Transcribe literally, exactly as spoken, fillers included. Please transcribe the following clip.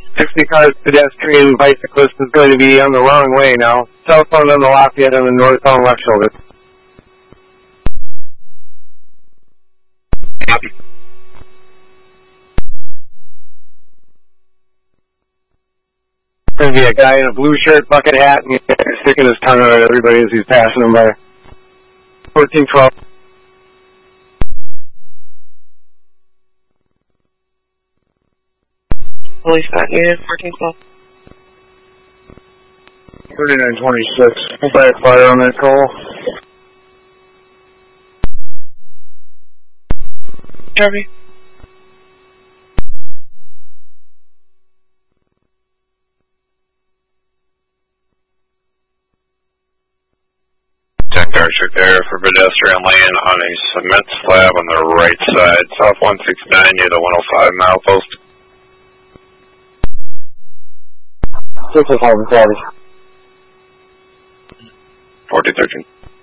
sixty cars, pedestrian, bicyclist is going to be on the wrong way now. Cell phone on the Lafayette on the northbound left shoulder. Copy. There's going to be a guy in a blue shirt, bucket hat, and he's sticking his tongue out at everybody as he's passing them by. fourteen twelve. Police got needed, fourteen twelve. thirty-nine twenty-six. We'll backfire on that call. Derby. ten car check there for pedestrian lane on a cement slab on the right side, south one sixty-nine near the one oh five mile post. six oh five, fourteen thirteen.